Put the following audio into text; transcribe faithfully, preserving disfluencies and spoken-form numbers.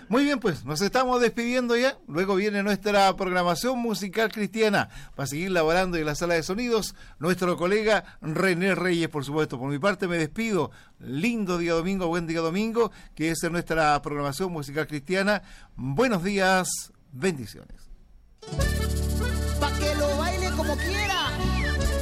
Muy bien, pues nos estamos despidiendo ya. Luego viene nuestra programación musical cristiana para seguir laborando en la sala de sonidos. Nuestro colega René Reyes, por supuesto. Por mi parte me despido. Lindo día domingo, buen día domingo, que es nuestra programación musical cristiana. Buenos días, bendiciones. Pa' que lo baile como quiera.